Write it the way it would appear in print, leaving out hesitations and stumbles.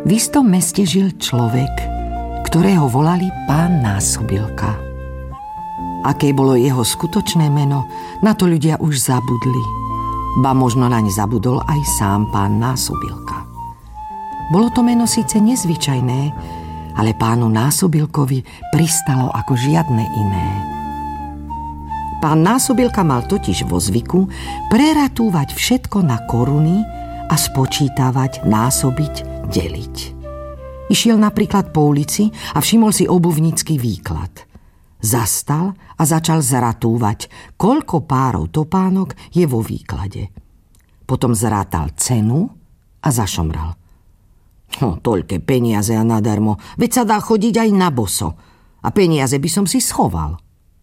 V istom meste žil človek, ktorého volali Pán Násobilka. Aké bolo jeho skutočné meno, na to ľudia už zabudli. Ba možno naň zabudol aj sám Pán Násobilka. Bolo to meno síce nezvyčajné, ale pánu Násobilkovi pristalo ako žiadne iné. Pán Násobilka mal totiž vo zvyku preratúvať všetko na koruny a spočítavať, násobiť, deliť. Išiel napríklad po ulici a všimol si obuvnícky výklad. Zastal a začal zratúvať, koľko párov topánok je vo výklade. Potom zrátal cenu a zašomral. Toľké peniaze a nadarmo, veď sa dá chodiť aj na boso. A peniaze by som si schoval.